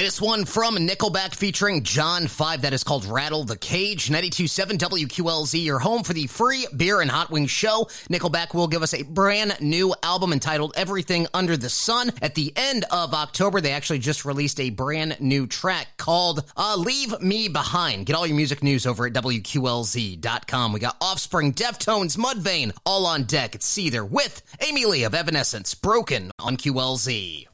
This one from Nickelback featuring John 5. That is called Rattle the Cage. 92.7 WQLZ, your home for the free beer and hot wings show. Nickelback will give us a brand new album entitled Everything Under the Sun. At the end of October, they actually just released a brand new track called Leave Me Behind. Get all your music news over at WQLZ.com. We got Offspring, Deftones, Mudvayne, all on deck. It's Seether with Amy Lee of Evanescence, Broken on QLZ.